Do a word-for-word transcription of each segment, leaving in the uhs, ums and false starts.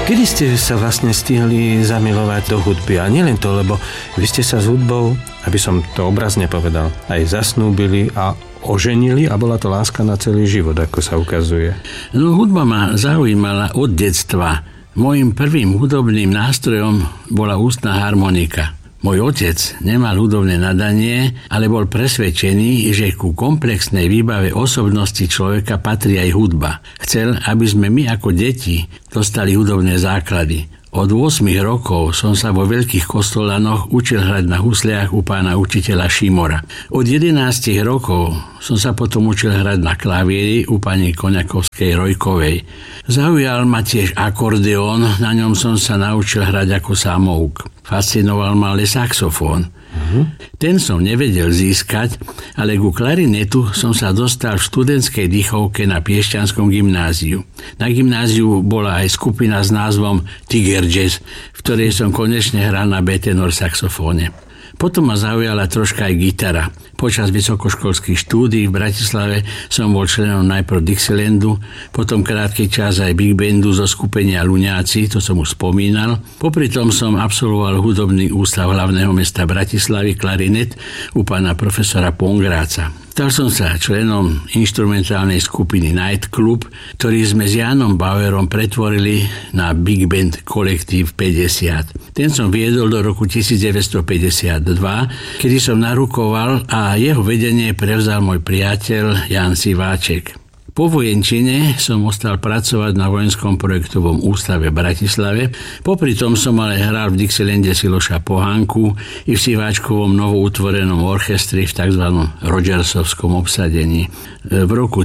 Kedy ste sa vlastne stihli zamilovať do hudby? A nielen to, lebo vy ste sa s hudbou, aby som to obrazne povedal, aj zasnúbili a oženili a bola to láska na celý život, ako sa ukazuje. No, hudba ma zaujímala od detstva. Mojím prvým hudobným nástrojom bola ústna harmonika. Môj otec nemal hudobné nadanie, ale bol presvedčený, že ku komplexnej výbave osobnosti človeka patrí aj hudba. Chcel, aby sme my ako deti dostali hudobné základy. Od ôsmich rokov som sa vo veľkých kostolanoch učil hrať na husliach u pána učiteľa Šimora. Od jedenástich rokov som sa potom učil hrať na klavíri u pani Koňakovskej Rojkovej. Zaujal ma tiež akordeón, na ňom som sa naučil hrať ako samouk. Fascinoval ma ale saxofón. Uh-huh. Ten som nevedel získať, ale ku klarinetu som sa dostal v študentskej dýchovke na Piešťanskom gymnáziu. Na gymnáziu bola aj skupina s názvom Tiger Jazz, v ktorej som konečne hral na B-tenor saxofóne. Potom ma zaujala troška aj gitara. Počas vysokoškolských štúdií v Bratislave som bol členom najprv Dixielandu, potom krátky čas aj Big Bandu zo skupenia Luňáci, to som už spomínal. Popri tom som absolvoval hudobný ústav hlavného mesta Bratislavy klarinet u pána profesora Pongráca. Stal som sa členom inštrumentálnej skupiny Night Club, ktorý sme s Jánom Bauerom pretvorili na Big Band kolektív päťdesiat. Ten som viedol do roku devätnásťstopäťdesiatdva, kedy som narukoval a jeho vedenie prevzal môj priateľ Ján Siváček. Po vojenčine som ostal pracovať na Vojenskom projektovom ústave v Bratislave. Popri tom som ale hral v Dixielande Siloša Pohánku i v Siváčkovom novoutvorenom orchestri v tzv. Rogersovskom obsadení. V roku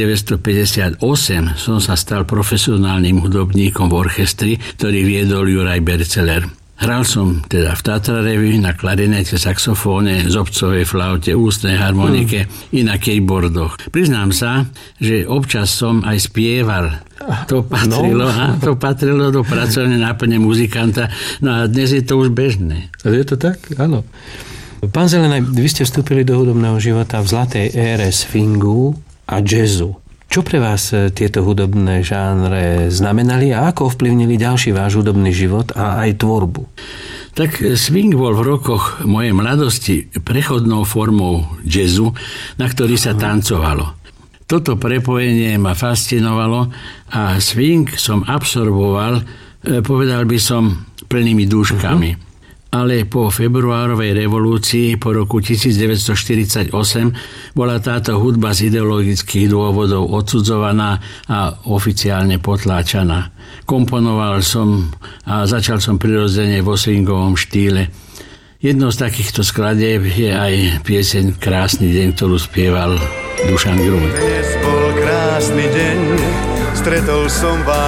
devätnásťstopäťdesiatosem som sa stal profesionálnym hudobníkom v orchestri, ktorý viedol Juraj Berceler. Hral som teda v Tatra Revue na klarinete, saxofóne, zobcovej flaute, ústnej harmonike mm. i na keyboardoch. Priznám sa, že občas som aj spieval. To patrilo, no. to patrilo do pracovnej náplne muzikanta, no a dnes je to už bežné. Je to tak? Áno. Pán Zelenaj, vy ste vstúpili do hudobného života v zlatej ére swingu a jazzu. Čo pre vás tieto hudobné žánre znamenali a ako ovplyvnili ďalší váš hudobný život a aj tvorbu? Tak swing bol v rokoch mojej mladosti prechodnou formou jazzu, na ktorý sa tancovalo. Toto prepojenie ma fascinovalo a swing som absorboval, povedal by som, plnými dúškami. Uh-huh. Ale po februárovej revolúcii po roku devätnásťstoštyridsaťosem bola táto hudba z ideologických dôvodov odsudzovaná a oficiálne potláčaná. Komponoval som a začal som prirodzene vo swingovom štýle. Jednou z takýchto skladieb je aj pieseň Krásny deň, ktorú spieval Dušan Grund. Dnes bol krásny deň, stretol som vás.